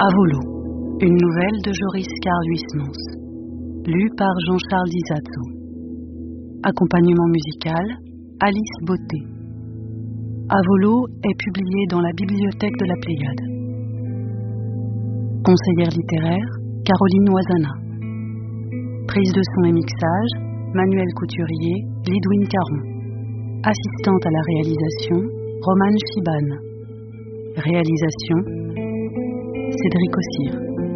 Avolo, une nouvelle de Joris Karl Huysmans, lue par Jean-Charles Dizazzo. Accompagnement musical, Alice Beauté. Avolo est publié dans la bibliothèque de la Pléiade. Conseillère littéraire, Caroline Oisana. Prise de son et mixage, Manuel Couturier, Lidwin Caron. Assistante à la réalisation, Romane Chibane. Réalisation, Cédric Ossire.